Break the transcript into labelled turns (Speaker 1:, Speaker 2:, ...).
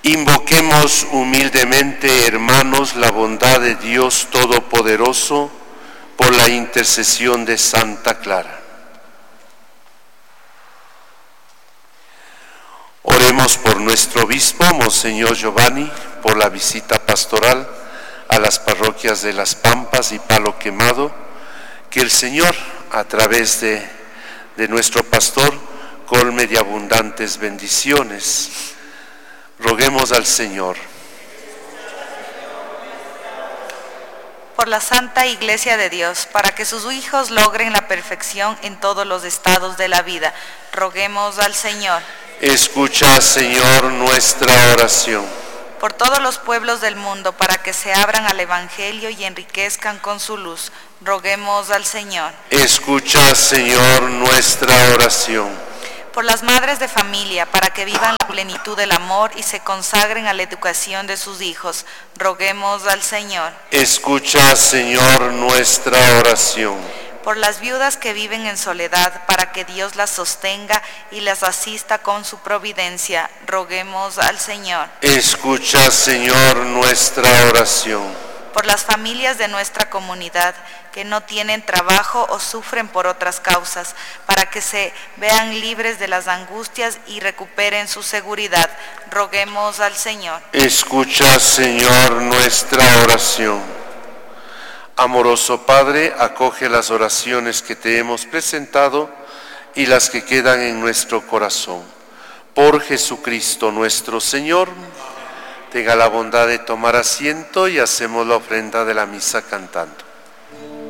Speaker 1: Invoquemos humildemente, hermanos, la bondad de Dios Todopoderoso por la intercesión de Santa Clara. Oremos por nuestro obispo, Monseñor Giovanni, por la visita pastoral a las parroquias de Las Pampas y Palo Quemado, que el Señor, a través de nuestro pastor, colme de abundantes bendiciones. Roguemos al Señor.
Speaker 2: Por la Santa Iglesia de Dios, para que sus hijos logren la perfección en todos los estados de la vida, roguemos al Señor.
Speaker 1: Escucha, Señor, nuestra oración.
Speaker 2: Por todos los pueblos del mundo, para que se abran al Evangelio y enriquezcan con su luz, roguemos al Señor.
Speaker 1: Escucha, Señor, nuestra oración.
Speaker 2: Por las madres de familia, para que vivan la plenitud del amor y se consagren a la educación de sus hijos, roguemos al Señor.
Speaker 1: Escucha, Señor, nuestra oración.
Speaker 2: Por las viudas que viven en soledad, para que Dios las sostenga y las asista con su providencia, roguemos al Señor.
Speaker 1: Escucha, Señor, nuestra oración.
Speaker 2: Por las familias de nuestra comunidad que no tienen trabajo o sufren por otras causas, para que se vean libres de las angustias y recuperen su seguridad, roguemos al Señor.
Speaker 1: Escucha, Señor, nuestra oración. Amoroso Padre, acoge las oraciones que te hemos presentado y las que quedan en nuestro corazón. Por Jesucristo nuestro Señor. Tenga la bondad de tomar asiento y hacemos la ofrenda de la misa cantando.